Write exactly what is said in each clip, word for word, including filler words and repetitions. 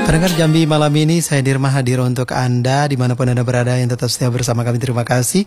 Pendengar Jambi malam ini saya Dirma hadir untuk Anda dimanapun Anda berada yang tetap setia bersama kami, terima kasih.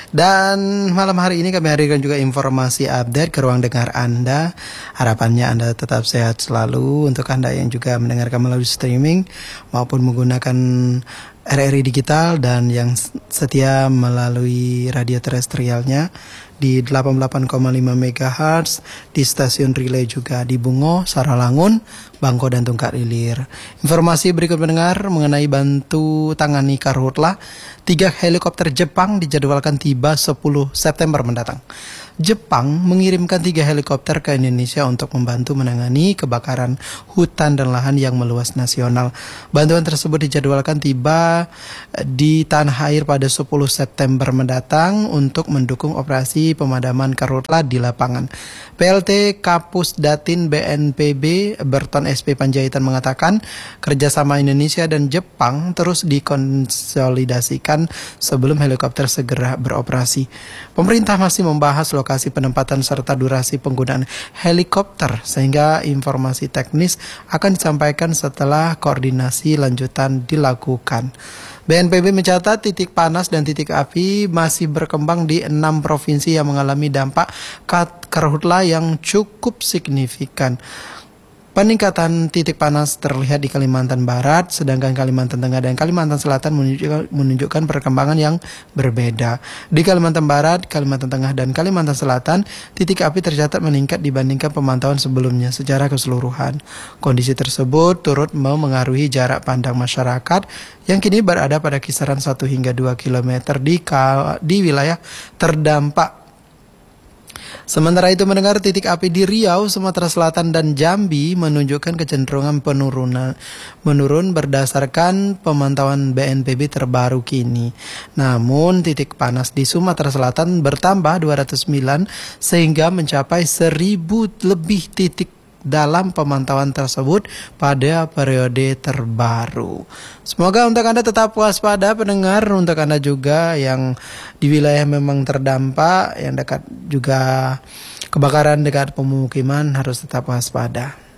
Dan malam hari ini kami hadirkan juga informasi update ke ruang dengar Anda. Harapannya Anda tetap sehat selalu. Untuk Anda yang juga mendengarkan melalui streaming maupun menggunakan R R I digital dan yang setia melalui radio terestrialnya di delapan puluh delapan koma lima megahertz di stasiun relay juga di Bungo, Saralangun, Bangko dan Tungkak Ilir. Informasi berikut mendengar mengenai bantu tangani karhutlah. Tiga helikopter Jepang dijadwalkan tiba sepuluh September mendatang. Jepang mengirimkan tiga helikopter ke Indonesia untuk membantu menangani kebakaran hutan dan lahan yang meluas nasional. Bantuan tersebut dijadwalkan tiba di tanah air pada sepuluh September mendatang untuk mendukung operasi pemadaman karhutlah di lapangan. P L T Kapus Datin B N P B Berton S P Panjaitan mengatakan kerjasama Indonesia dan Jepang terus dikonsolidasikan sebelum helikopter segera beroperasi. Pemerintah masih membahas lokasi penempatan serta durasi penggunaan helikopter sehingga informasi teknis akan disampaikan setelah koordinasi lanjutan dilakukan. B N P B mencatat titik panas dan titik api masih berkembang di enam provinsi yang mengalami dampak karhutlah yang cukup signifikan. Peningkatan titik panas terlihat di Kalimantan Barat, sedangkan Kalimantan Tengah dan Kalimantan Selatan menunjukkan, menunjukkan perkembangan yang berbeda. Di Kalimantan Barat, Kalimantan Tengah, dan Kalimantan Selatan, titik api tercatat meningkat dibandingkan pemantauan sebelumnya secara keseluruhan. Kondisi tersebut turut memengaruhi jarak pandang masyarakat yang kini berada pada kisaran satu hingga dua kilometer di, di wilayah terdampak. Sementara itu mendengar titik api di Riau, Sumatera Selatan dan Jambi menunjukkan kecenderungan penurunan menurun berdasarkan pemantauan B N P B terbaru kini. Namun titik panas di Sumatera Selatan bertambah dua ratus sembilan sehingga mencapai seribu lebih titik dalam pemantauan tersebut pada periode terbaru. Semoga untuk Anda tetap waspada pendengar, untuk Anda juga yang di wilayah memang terdampak, yang dekat juga kebakaran dekat pemukiman harus tetap waspada.